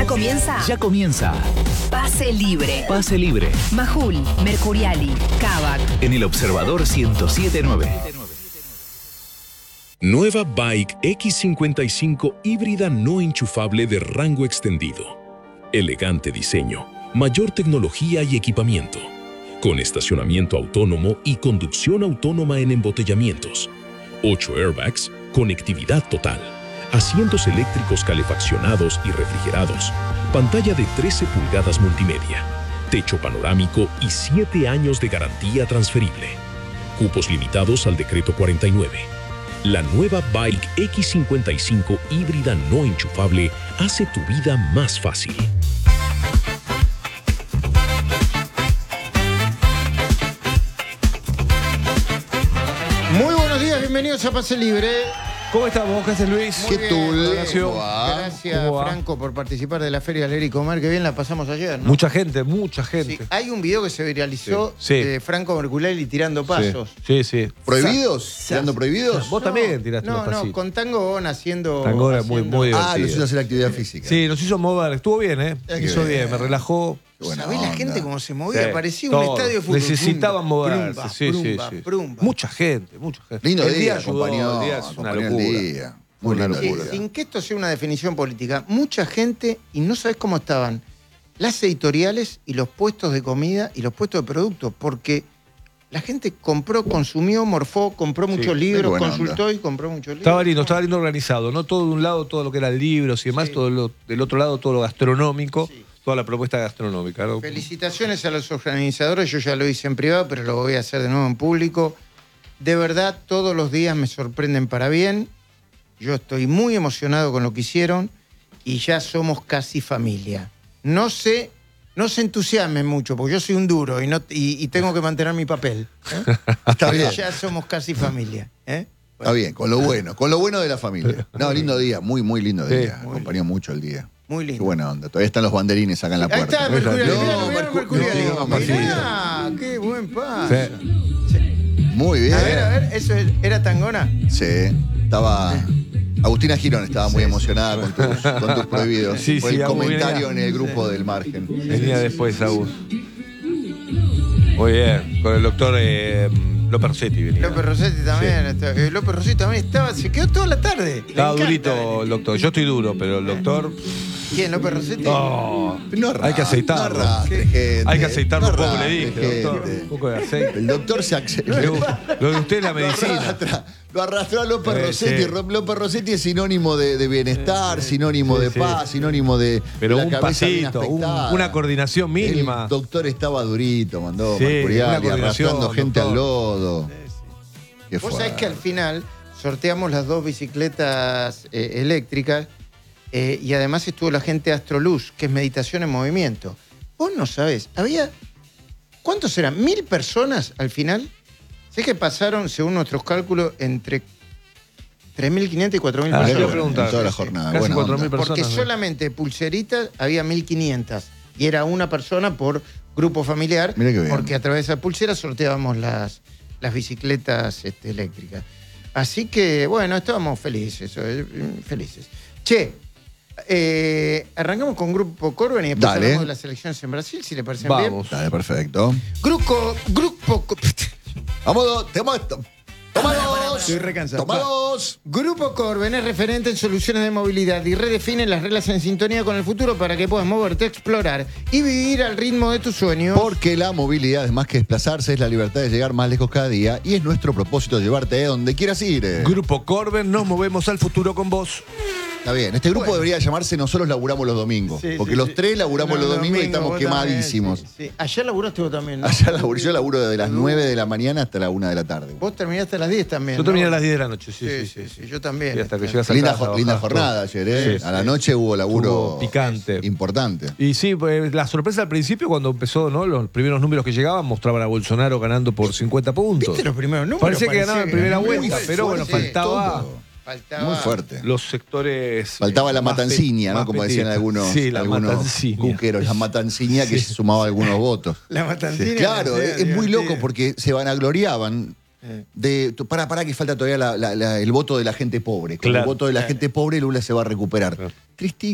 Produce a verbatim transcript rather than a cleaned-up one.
¿Ya comienza? Ya comienza. Pase libre. Pase libre. Majul, Mercuriali, Kavak. En el Observador ciento siete punto nueve. Nueva Bike X cincuenta y cinco híbrida no enchufable de rango extendido. Elegante diseño, mayor tecnología y equipamiento. Con estacionamiento autónomo y conducción autónoma en embotellamientos. ocho airbags, conectividad total. Asientos eléctricos calefaccionados y refrigerados. Pantalla de trece pulgadas multimedia. Techo panorámico y siete años de garantía transferible. Cupos limitados al decreto cuarenta y nueve. La nueva Bike X cincuenta y cinco híbrida no enchufable hace tu vida más fácil. Muy buenos días, bienvenidos a Pase Libre. ¿Cómo estamos? ¿Qué haces, Luis? Muy ¿Qué bien, tú? Gracias, ¿Cómo va? Franco, por participar de la Feria Leer y Comer. Que bien la pasamos ayer, ¿no? Mucha gente, mucha gente. Sí, hay un video que se viralizó Sí. de Franco Mercuriali tirando pasos. Sí, sí. ¿Prohibidos? ¿Tirando prohibidos? Vos también tiraste No, los no, pasitos. con Tangón haciendo... Tango era muy, haciendo- muy Ah, divertido. los hizo hacer actividad física. Sí, nos hizo mover. Estuvo bien, ¿eh? Eh, qué Hizo bien, bien. me relajó. Qué buena ¿Sabés la onda. gente cómo se movía? Sí, Parecía todo. un estadio de fútbol. Necesitaban Prumba, moverse. prumba, sí, prumba, sí, sí. prumba. Mucha gente, mucha gente. Lindo el día, ayudó, acompañó, el día es una acompañó el locura. día. Muy Una lindo Sí, locura. día. sin que esto sea una definición política, mucha gente, y no sabes cómo estaban, las editoriales y los puestos de comida y los puestos de productos, porque la gente compró, consumió, morfó, compró muchos libros, qué buena consultó onda. y compró muchos libros. Estaba lindo, estaba lindo organizado. No todo de un lado, todo lo que eran libros y demás, Sí. todo lo, del otro lado, todo lo gastronómico, Sí. toda la propuesta gastronómica, ¿no? Felicitaciones a los organizadores, yo ya lo hice en privado, pero lo voy a hacer de nuevo en público. De verdad, todos los días me sorprenden para bien. Yo estoy muy emocionado con lo que hicieron y ya somos casi familia. No sé, no se entusiasmen mucho, porque yo soy un duro y, no, y, y tengo que mantener mi papel. ¿eh? Está Pero bien. ya somos casi familia. ¿eh? Está bien, con lo bueno, con lo bueno de la familia. No, lindo día, muy, muy lindo Sí, día. muy Acompañó mucho el día. Muy Qué lindo. buena onda. Todavía están los banderines acá en la Ahí puerta. está Mercuriali, No, mirá, mirá, Mercu- Mercuriali. no, Mirá, qué buen paso. Sí. Muy bien. A ver, a ver, ¿eso era Tangona? Sí, estaba... Agustina Girón estaba muy emocionada con tus, con tus prohibidos. Sí, Fue sí, el Agus, comentario venía. en el grupo del margen. Venía después, Agus. Muy bien, con el doctor eh, López Rossetti venía. López Rossetti también. está- eh, López Rossetti también estaba, se quedó toda la tarde. Le Estaba encanta durito venir. el doctor. Yo estoy duro, pero el doctor. ¿Quién, López Rossetti? No, No hay que aceitarlo. No arrastre, gente. Hay que aceitarlo No un poco, le arrastre, dije, doctor. gente. Un poco de aceite. El doctor se acce- Lo de usted es la Lo medicina. arrastra, lo arrastró a López Eh, Rossetti. sí. Ro- López Rossetti es sinónimo de, de bienestar, sinónimo sí, de sí. paz, sinónimo de, Pero de la un cabeza bien pasito, un- aspectada. una coordinación mínima. El doctor estaba durito, mandó Sí, una Mercuriali, coordinación, arrastrando gente doctor. al lodo. Qué Vos fuerte. sabés que al final sorteamos las dos bicicletas eh, eléctricas eh, y además estuvo la gente de Astroluz, que es meditación en movimiento. Vos no sabés, había... ¿Cuántos eran? ¿Mil personas al final? Sé que pasaron, según nuestros cálculos, entre tres mil quinientas y cuatro mil Ah, Mirá yo qué le personas. bueno, preguntaba. en toda la Sí, sí. jornada. Casi buena cuatro onda. mil personas. Porque ¿no? solamente pulseritas había mil quinientas y era una persona por grupo familiar. Mirá qué bien. Porque a través de esa pulsera sorteábamos las, las bicicletas este, eléctricas. Así que, bueno, estábamos felices, eh, felices. Che, eh, arrancamos con Grupo Corben y después Dale. hablamos de las elecciones en Brasil, si le parecen Vamos. Dale, perfecto. bien. Grupo, Grupo, Vamos, toma esto. Toma dos. Estoy recansado. Toma dos. Grupo Corben es referente en soluciones de movilidad y redefine las reglas en sintonía con el futuro para que puedas moverte, explorar y vivir al ritmo de tus sueños. Porque la movilidad es más que desplazarse, es la libertad de llegar más lejos cada día y es nuestro propósito llevarte a donde quieras ir. Grupo Corben, nos movemos al futuro con vos. Está bien, este grupo Bueno. debería llamarse Nosotros laburamos los domingos. Sí, porque sí, los sí. tres laburamos No, los domingos y domingo, estamos vos quemadísimos. también, sí, sí. Ayer laburaste vos también, ¿no? Allá laburo, yo laburo desde las nueve de la mañana hasta la una de la tarde. Vos terminaste a las diez también, Yo ¿no? terminé a las diez de la noche, sí, Sí, sí, sí. sí, sí, yo también. Y hasta que Este, llegas a Linda, casa, jo- linda bajás jornada todo. ayer, ¿eh? Sí, a la sí. noche hubo laburo Estuvo picante. importante. Y sí, pues, la sorpresa al principio, cuando empezó, ¿no? Los primeros números que llegaban mostraban a Bolsonaro ganando por cincuenta puntos. ¿Viste los primeros números? Parecía que ganaba en primera muy vuelta, pero bueno, fuerte faltaba todo. Faltaba... Muy fuerte. los sectores. Faltaba eh, la más matanciña, pe- ¿no? más Como decían petitas. algunos, Sí, la algunos matanciña. cuqueros, la matanciña que Sí. sumaba algunos votos. La matancina. Claro, era es, es muy divertida. loco porque se vanagloriaban Eh. de. Para, para que falta todavía la- la- la- el voto de la gente pobre. Con Claro. el voto de la Claro. gente pobre, Lula se va a recuperar. Claro. Tristísimo.